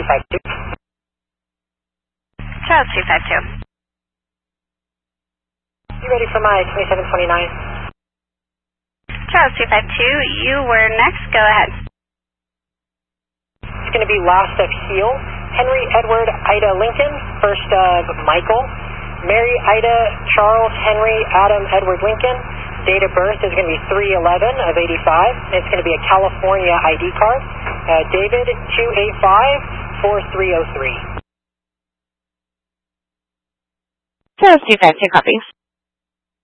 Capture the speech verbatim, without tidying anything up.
five two. Charles two five two. You ready for my twenty-seven twenty-nine? Charles two five two, you were next. Go ahead. It's going to be last of Heel. Henry Edward Ida Lincoln, first of Michael. Mary Ida Charles Henry Adam Edward Lincoln. Date of birth is going to be three eleven of eighty-five. It's going to be a California I D card. Uh, David two eight five four three zero three. Charles two five two, copy.